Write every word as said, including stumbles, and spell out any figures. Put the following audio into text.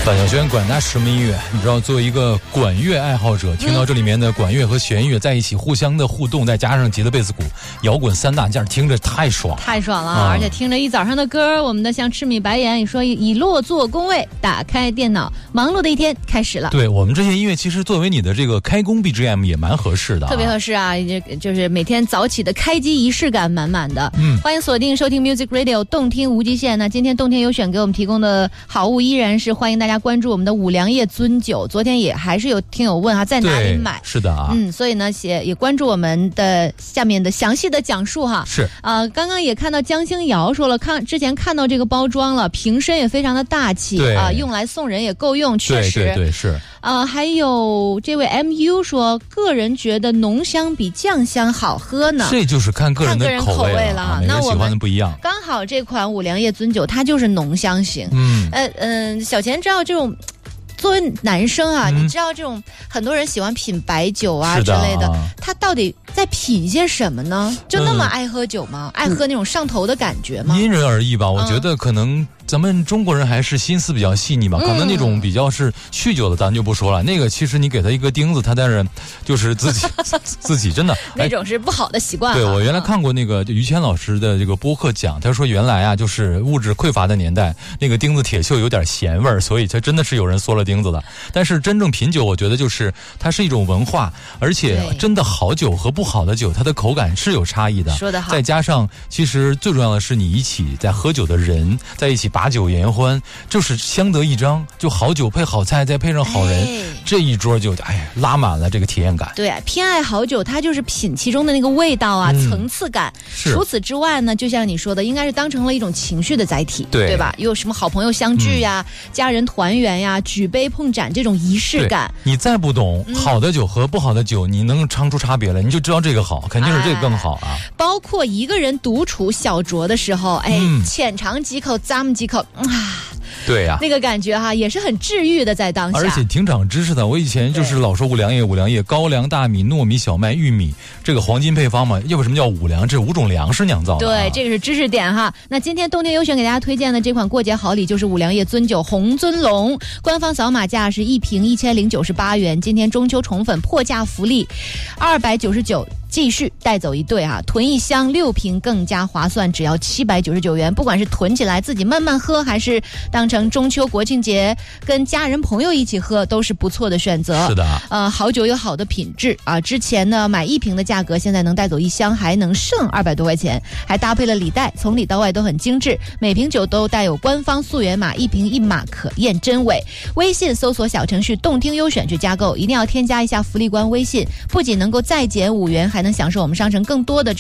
范晓萱管他什么音乐？你知道，作为一个管乐爱好者，听到这里面的管乐和弦乐在一起互相的互动，再加上吉他、贝斯、鼓、摇滚三大件，听着太爽， 太爽了！啊、而且听着一早上的歌，我们的像赤米白盐，你说以落座工位，打开电脑，忙碌的一天开始了。 对我们这些音乐，其实作为你的这个开工 B G M 也蛮合适的、啊， 特别合适啊！就是每天早起的开机仪式感满满的。嗯，欢迎锁定收听 Music Radio 动听无极限。那今天动听优选给我们提供的好物依然是欢迎大家关注我们的五粮液樽酒。昨天也还是有听友问啊，在哪里买？ 是的啊， 嗯，所以呢，也也关注我们的下面的详细的讲述哈。 是啊、呃，刚刚也看到江星瑶说了，看之前看到这个包装了，瓶身也非常的大气啊、呃，用来送人也够用，确实， 对对对是。 啊、呃，还有这位 M U 说，个人觉得浓香比酱香好喝呢。 这就是看个人的口味了， 了每个人喜欢的不一样。 刚好这款五粮液樽酒它就是浓香型。嗯，呃嗯、呃，小钱知道这种。作为男生啊、嗯，你知道这种很多人喜欢品白酒啊之类的，他到底在品些什么呢？就那么爱喝酒吗？嗯、爱喝那种上头的感觉吗？ 因人而异吧，我觉得可能咱们中国人还是心思比较细腻吧，嗯、可能那种比较是酗酒的咱就不说了，那个其实你给他一个钉子，他在这就是自己自己真的那种是不好的习惯、啊。 对，我原来看过那个于谦老师的这个播客讲，他说原来啊就是物质匮乏的年代，那个钉子铁锈有点咸味儿，所以他真的是有人缩了钉子的。但是真正品酒，我觉得就是它是一种文化，而且真的好酒和不好的酒，它的口感是有差异的。 说得好。 再加上，其实最重要的是你一起在喝酒的人，在一起把酒言欢，就是相得益彰。就好酒配好菜，再配上好人，哎、这一桌就哎呀拉满了这个体验感。 对，偏爱好酒，它就是品其中的那个味道啊，嗯、层次感。除此之外呢，就像你说的，应该是当成了一种情绪的载体，对, 对吧？有什么好朋友相聚呀、嗯、家人团圆呀、举杯碰盏这种仪式感。 你再不懂、嗯、好的酒和不好的酒，你能尝出差别来，你就知道这个好，肯定是这个更好啊。 哎、包括一个人独处小酌的时候，哎，嗯、浅尝几口，咂么几口，啊。 对呀、啊， 那个感觉哈也是很治愈的，在当下， 而且挺长知识的。我以前就是老说五粮液，五粮液高粱、大米、糯米、小麦、玉米，这个黄金配方嘛。又为什么叫五粮？这五种粮食酿造的、啊。 对，这个是知识点哈。那今天动听优选给大家推荐的这款过节好礼就是五粮液樽酒红尊龙，官方扫码价是一瓶一千零九十八元。今天中秋宠粉破价福利，二百九十九。继续带走一对啊，囤一箱六瓶更加划算，只要七百九十九元。不管是囤起来自己慢慢喝，还是当成中秋国庆节跟家人朋友一起喝，都是不错的选择。 是的， 呃，好酒有好的品质啊。之前呢买一瓶的价格，现在能带走一箱，还能剩二百多块钱，还搭配了礼袋，从里到外都很精致。每瓶酒都带有官方溯源码，一瓶一码可验真伪。微信搜索小程序动听优选去加购，一定要添加一下福利官微信，不仅能够再减五元，还还能享受我们商城更多的